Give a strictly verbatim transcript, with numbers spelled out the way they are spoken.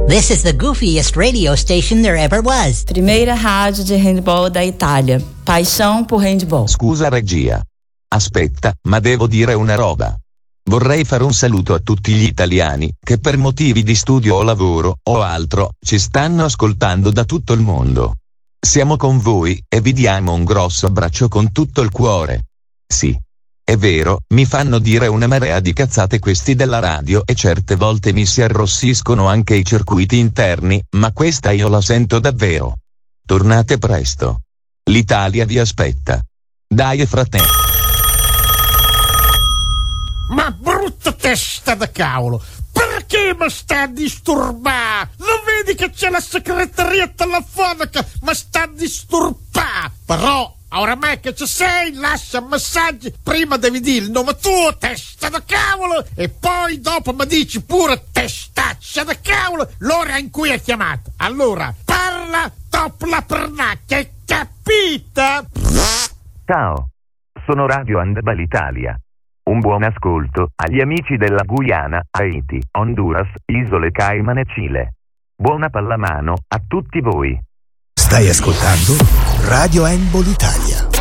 This is the goofiest radio station there ever was. Primeira rádio de handball da Itália. Paixão por handball. Scusa regia. Aspetta, ma devo dire una roba. Vorrei fare un saluto a tutti gli italiani che per motivi di studio o lavoro o altro ci stanno ascoltando da tutto il mondo. Siamo con voi e vi diamo un grosso abbraccio con tutto il cuore. Sì. È vero, mi fanno dire una marea di cazzate questi della radio e certe volte mi si arrossiscono anche i circuiti interni, ma questa io la sento davvero. Tornate presto. L'Italia vi aspetta. Dai fratelli. Ma brutta testa da cavolo! Perché mi sta a disturbare? Non vedi che c'è la segreteria telefonica? Ma sta a disturbare! Però, oramai che ci sei, lascia messaggi. Prima devi dire il nome tuo, testa da cavolo, e poi dopo mi dici pure testaccia da cavolo l'ora in cui hai chiamato. Allora, parla dopo la pernacchia, hai capito? Ciao, sono Radio Handball Italia. Un buon ascolto agli amici della Guyana, Haiti, Honduras, Isole Cayman e Cile. Buona pallamano a tutti voi. Stai ascoltando Radio Handball Italia.